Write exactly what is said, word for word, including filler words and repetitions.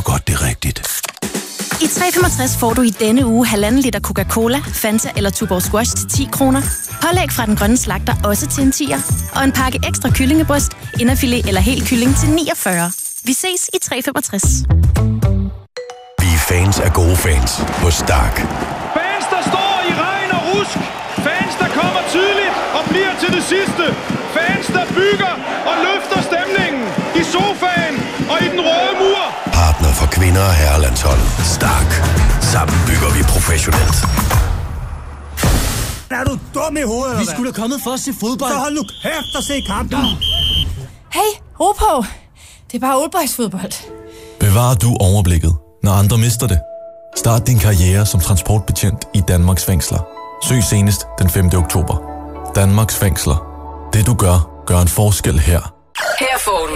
godt, det er rigtigt. I tre femogtres får du i denne uge halvanden liter Coca-Cola, Fanta eller Tuborg Squash til ti kroner. Pålæg fra Den Grønne Slagter også til en tier. Og en pakke ekstra kyllingebryst, inderfilet eller helt kylling til niogfyrre. Vi ses i tre femogtres. Vi er fans af gode fans på Stark. Fans, der står i regn og rusk. Fans, der kommer tidligt og bliver til det sidste. Fans, der bygger og løfter stemningen i sofaen og i den røde mur. Partner for kvinder og herrelandshold. Stark. Sammen bygger vi professionelt. Er du dum i hovedet? Vi skulle da kommet for at se fodbold. Så hold nu kæft og se kampen. Hey, ro på. Det er bare Oldboys fodbold. Bevarer du overblikket, når andre mister det? Start din karriere som transportbetjent i Danmarks fængsler. Søg senest den femte oktober. Danmarks fængsler. Det du gør, gør en forskel her. Her får du